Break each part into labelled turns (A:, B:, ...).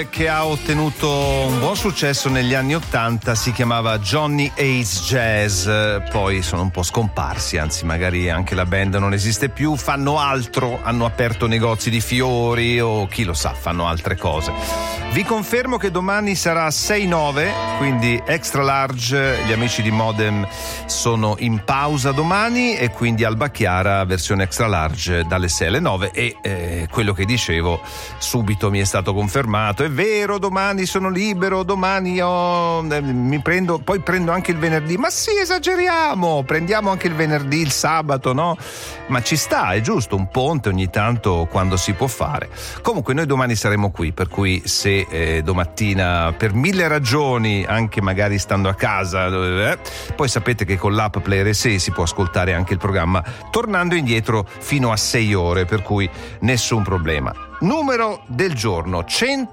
A: che ha ottenuto un buon successo negli anni '80, si chiamava Johnny Ace Jazz, poi sono un po' scomparsi, anzi magari anche la band non esiste più, fanno altro, hanno aperto negozi di fiori o chi lo sa, fanno altre cose. Vi confermo che domani sarà 6-9, quindi extra large, gli amici di Modem sono in pausa domani e quindi Alba Chiara versione extra large dalle 6 alle 9 e quello che dicevo subito mi è stato confermato, è vero, domani sono libero, domani mi prendo, poi prendo anche il venerdì, ma sì, esageriamo, prendiamo anche il venerdì, il sabato, no? Ma ci sta, è giusto, un ponte ogni tanto quando si può fare. Comunque noi domani saremo qui, per cui se domattina per 1000 ragioni, anche magari stando a casa, poi sapete che con l'app Play RSI si può ascoltare anche il programma tornando indietro fino a 6 ore, per cui nessun problema. Numero del giorno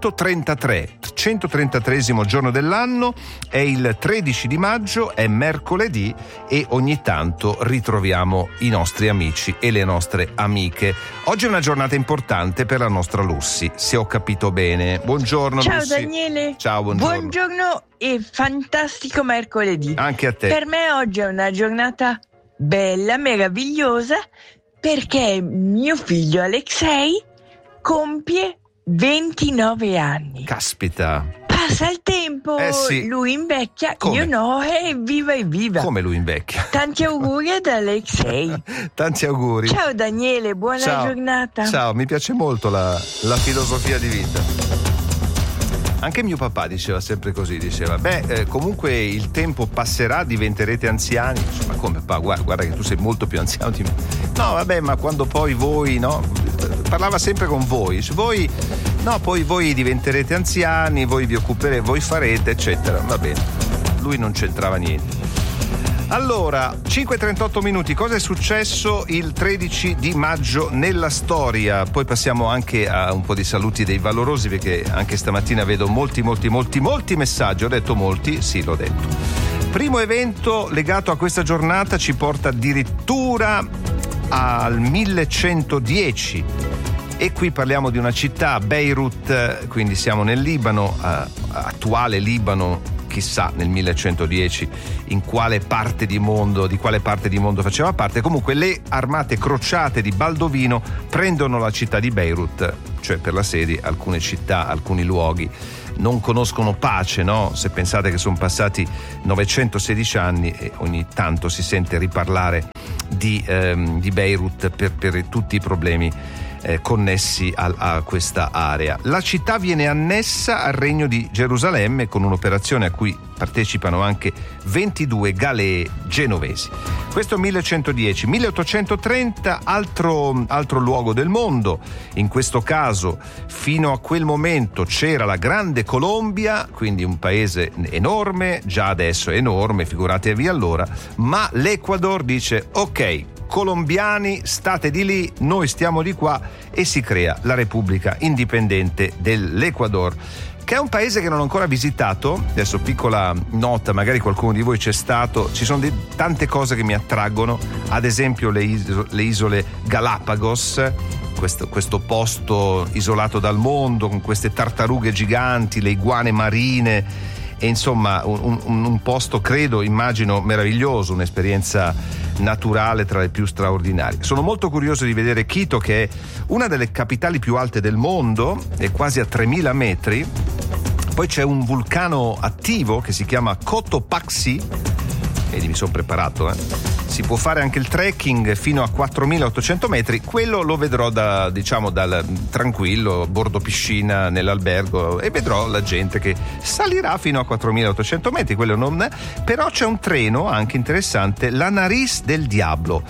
A: 133esimo giorno dell'anno, è il 13 di maggio, è mercoledì e ogni tanto ritroviamo i nostri amici e le nostre amiche. Oggi è una giornata importante per la nostra Lussi, se ho capito bene. Buongiorno.
B: Ciao
A: Lussi.
B: Daniele.
A: Ciao, buongiorno.
B: Buongiorno e fantastico mercoledì.
A: Anche a te.
B: Per me oggi è una giornata bella, meravigliosa, perché mio figlio Alexei compie 29 anni.
A: Caspita.
B: Passa il tempo,
A: sì.
B: Lui invecchia,
A: Come?
B: io no, evviva evviva.
A: Come lui invecchia?
B: Tanti auguri ad Alexei.
A: Tanti auguri.
B: Ciao Daniele, buona giornata.
A: Ciao, mi piace molto la filosofia di vita. Anche mio papà diceva sempre così, diceva comunque il tempo passerà, diventerete anziani. Ma come papà, guarda che tu sei molto più anziano di me. No vabbè, ma quando poi voi, no, parlava sempre con voi, voi no, poi voi diventerete anziani, voi vi occuperete, voi farete eccetera, va bene, lui non c'entrava niente. Allora, 5:38 minuti, cosa è successo il 13 di maggio nella storia? Poi passiamo anche a un po' di saluti dei valorosi, perché anche stamattina vedo molti messaggi, ho detto molti, sì l'ho detto. Primo evento legato a questa giornata ci porta addirittura al 1110 e qui parliamo di una città, Beirut, quindi siamo nel Libano, attuale Libano. Chissà nel 1110 di quale parte di mondo faceva parte. Comunque le armate crociate di Baldovino prendono la città di Beirut, cioè per la sede alcune città, alcuni luoghi non conoscono pace, no? Se pensate che sono passati 916 anni e ogni tanto si sente riparlare di Beirut per tutti i problemi connessi a questa area. La città viene annessa al Regno di Gerusalemme con un'operazione a cui partecipano anche 22 galee genovesi. Questo 1110. 1830, altro luogo del mondo. In questo caso fino a quel momento c'era la Grande Colombia, quindi un paese enorme, già adesso è enorme, figuratevi allora, ma l'Ecuador dice ok, colombiani state di lì, noi stiamo di qua, e si crea la Repubblica Indipendente dell'Ecuador, che è un paese che non ho ancora visitato. Adesso piccola nota, magari qualcuno di voi c'è stato, ci sono tante cose che mi attraggono, ad esempio le isole Galapagos, questo posto isolato dal mondo con queste tartarughe giganti, le iguane marine, e insomma un posto, immagino meraviglioso, un'esperienza naturale tra le più straordinarie. Sono molto curioso di vedere Quito, che è una delle capitali più alte del mondo, è quasi a 3000 metri. Poi c'è un vulcano attivo che si chiama Cotopaxi, e mi sono preparato, si può fare anche il trekking fino a 4800 metri, quello lo vedrò dal tranquillo, bordo piscina nell'albergo, e vedrò la gente che salirà fino a 4800 metri, quello non. Però c'è un treno anche interessante, la Nariz del Diablo,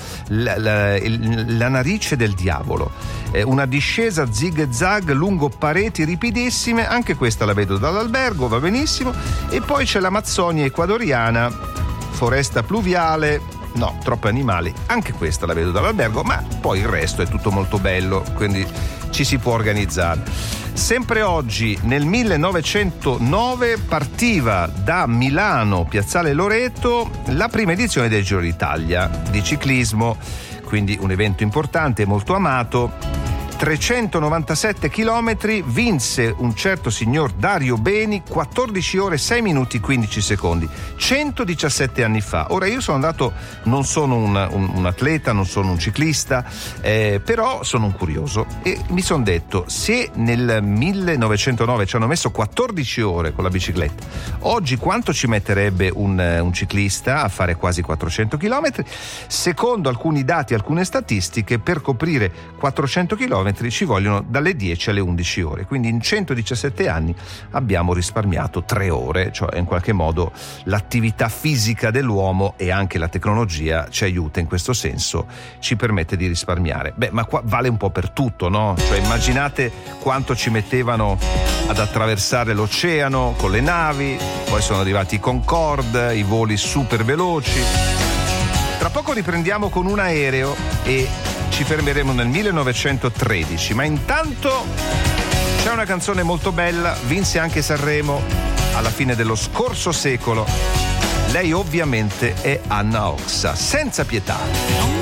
A: la narice del diavolo, una discesa zig-zag lungo pareti ripidissime, anche questa la vedo dall'albergo, va benissimo. E poi c'è l'Amazzonia ecuadoriana, foresta pluviale, no, troppi animali, anche questa la vedo dall'albergo, ma poi il resto è tutto molto bello, quindi ci si può organizzare. Sempre oggi, nel 1909, partiva da Milano, Piazzale Loreto, la prima edizione del Giro d'Italia di ciclismo, quindi un evento importante e molto amato. 397 chilometri, vinse un certo signor Dario Beni, 14 ore 6 minuti 15 secondi, 117 anni fa. Ora io sono andato, non sono un atleta, non sono un ciclista, però sono un curioso e mi sono detto, se nel 1909 ci hanno messo 14 ore con la bicicletta, oggi quanto ci metterebbe un ciclista a fare quasi 400 chilometri? Secondo alcuni dati, alcune statistiche, per coprire 400 chilometri ci vogliono dalle 10 alle 11 ore, quindi in 117 anni abbiamo risparmiato 3 ore, cioè in qualche modo l'attività fisica dell'uomo e anche la tecnologia ci aiuta in questo senso, ci permette di risparmiare. Ma qua vale un po' per tutto, no? Cioè immaginate quanto ci mettevano ad attraversare l'oceano con le navi, poi sono arrivati i Concorde, i voli super veloci. Tra poco riprendiamo con un aereo e ci fermeremo nel 1913, ma intanto c'è una canzone molto bella, vinse anche Sanremo alla fine dello scorso secolo. Lei ovviamente è Anna Oxa, Senza pietà.